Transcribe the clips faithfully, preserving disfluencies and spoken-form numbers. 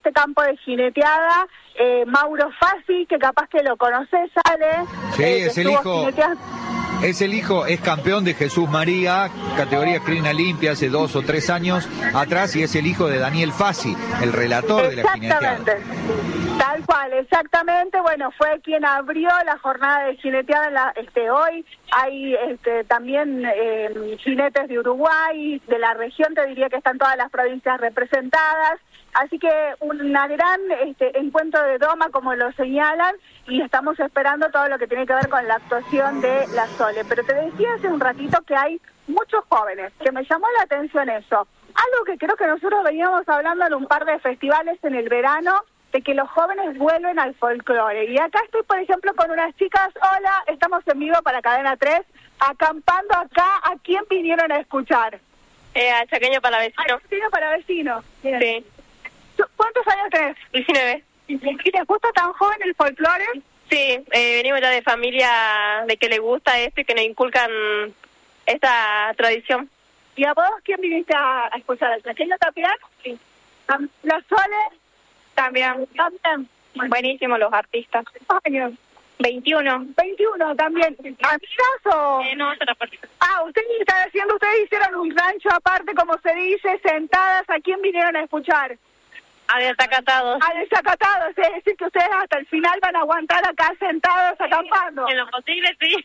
este campo de jineteada, eh, Mauro Fassi, que capaz que lo conoces, Ale. Sí, eh, es el hijo... Es el hijo, es campeón de Jesús María, categoría crina limpia hace dos o tres años atrás, y es el hijo de Daniel Fassi, el relator de la jineteada. Exactamente, tal cual, exactamente. Bueno, fue quien abrió la jornada de jineteada en la, este, hoy. Hay este, también eh, jinetes de Uruguay, de la región, te diría que están todas las provincias representadas. Así que una gran este, encuentro de doma, como lo señalan, y estamos esperando todo lo que tiene que ver con la actuación de la Sole. Pero te decía hace un ratito que hay muchos jóvenes, que me llamó la atención eso. Algo que creo que nosotros veníamos hablando en un par de festivales en el verano, de que los jóvenes vuelven al folclore. Y acá estoy, por ejemplo, con unas chicas. Hola, estamos en vivo para Cadena tres, acampando acá. ¿A quién vinieron a escuchar? Eh, a Chaqueño Palavecino. A Chaqueño Palavecino. Bien. Sí. ¿Cuántos años tenés? diecinueve. ¿Y les gusta tan joven el folclore? Sí, eh, venimos ya de familia de que le gusta esto y que nos inculcan esta tradición. ¿Y a vos quién viniste a, a escuchar? ¿Al Chaqueño también? Sí. ¿La Sole? También. También. Buenísimo los artistas. Años. veintiuno. veintiuno también. ¿Amigas o...? Eh, no, otra parte. Ah, ustedes están haciendo, ustedes hicieron un rancho aparte, como se dice, sentadas. ¿A quién vinieron a escuchar? A desacatados. A desacatados, es decir, que ustedes hasta el final van a aguantar acá sentados acampando. En lo posible, sí.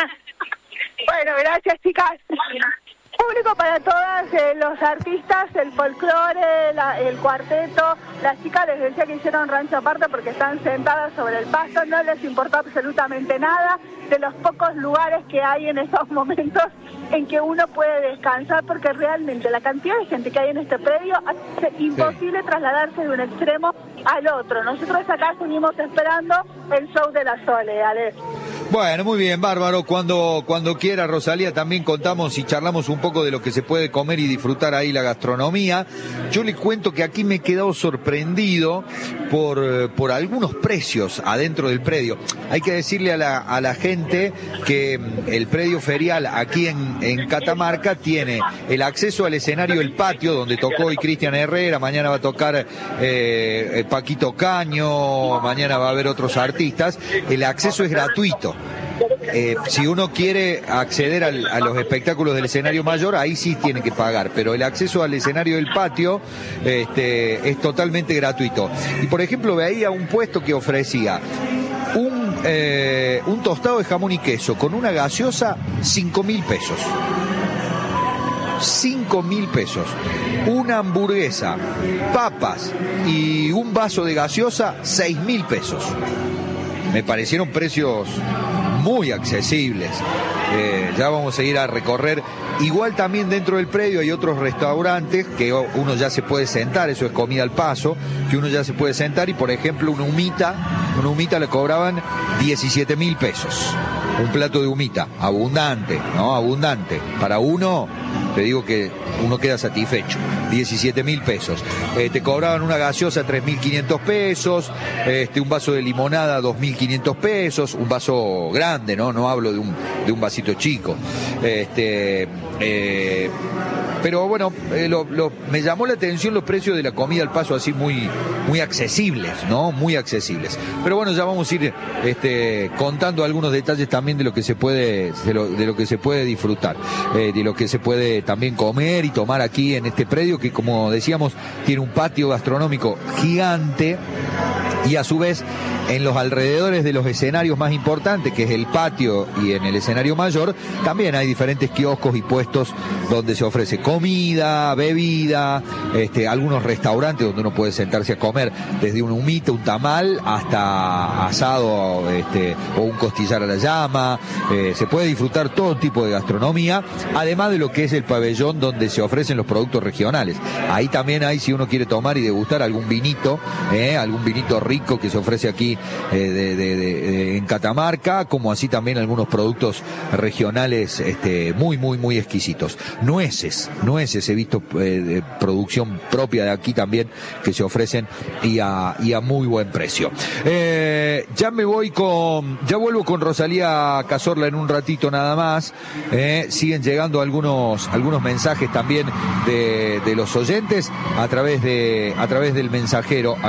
Bueno, gracias, chicas. Público para todas, eh, los artistas, el folclore, la, el cuarteto. Las chicas les decía que hicieron rancho aparte porque están sentadas sobre el pasto, no les importó absolutamente nada, de los pocos lugares que hay en esos momentos en que uno puede descansar, porque realmente la cantidad de gente que hay en este predio hace imposible sí. trasladarse de un extremo al otro. Nosotros acá seguimos esperando el show de la Sole, Ale. Bueno, muy bien, bárbaro. Cuando cuando quiera, Rosalía, también contamos y charlamos un poco de lo que se puede comer y disfrutar ahí la gastronomía. Yo les cuento que aquí me he quedado sorprendido por, por algunos precios adentro del predio. Hay que decirle a la, a la gente que el predio ferial aquí en, en Catamarca tiene el acceso al escenario El Patio, donde tocó hoy Cristian Herrera, mañana va a tocar eh, Paquito Caño, mañana va a haber otros artistas. El acceso es gratuito. Eh, si uno quiere acceder al, a los espectáculos del escenario mayor, ahí sí tiene que pagar, pero el acceso al escenario del patio este, es totalmente gratuito. Y por ejemplo, veía un puesto que ofrecía un, eh, un tostado de jamón y queso con una gaseosa, cinco mil pesos. cinco mil pesos. Una hamburguesa, papas y un vaso de gaseosa, seis mil pesos. Me parecieron precios muy accesibles. Eh, ya vamos a ir a recorrer. Igual también dentro del predio hay otros restaurantes que uno ya se puede sentar, eso es comida al paso, que uno ya se puede sentar, y por ejemplo una humita, una humita le cobraban diecisiete mil pesos. Un plato de humita, abundante, ¿no? Abundante. Para uno, te digo que uno queda satisfecho. diecisiete mil pesos. Eh, te cobraban una gaseosa tres mil quinientos pesos, este, un vaso de limonada dos mil quinientos pesos, un vaso grande, ¿no? No hablo de un, de un vasito chico. Este, eh, pero bueno, eh, lo, lo, me llamó la atención los precios de la comida al paso, así muy, muy accesibles, ¿no? Muy accesibles. Pero bueno, ya vamos a ir este, contando algunos detalles también de lo que se puede, de lo, de lo que se puede disfrutar, eh, de lo que se puede también comer y tomar aquí en este predio, que como decíamos tiene un patio gastronómico gigante, y a su vez en los alrededores de los escenarios más importantes, que es el patio y en el escenario mayor, también hay diferentes kioscos y puestos donde se ofrece comida, bebida, este, algunos restaurantes donde uno puede sentarse a comer desde una humita, un tamal, hasta asado este, o un costillar a la llama. Eh, se puede disfrutar todo tipo de gastronomía, además de lo que es el pabellón donde se ofrecen los productos regionales. Ahí también hay, si uno quiere tomar y degustar algún vinito, eh, algún vinito rico que se ofrece aquí eh, de, de, de, de, en Catamarca, como así también algunos productos regionales este, muy, muy, muy exquisitos. Nueces, nueces he visto eh, de producción propia de aquí también que se ofrecen y a, y a muy buen precio. Eh, ya me voy con, ya vuelvo con Rosalía Cazorla en un ratito nada más. Eh, siguen llegando algunos, algunos mensajes también de, de los oyentes a través de, a través del mensajero.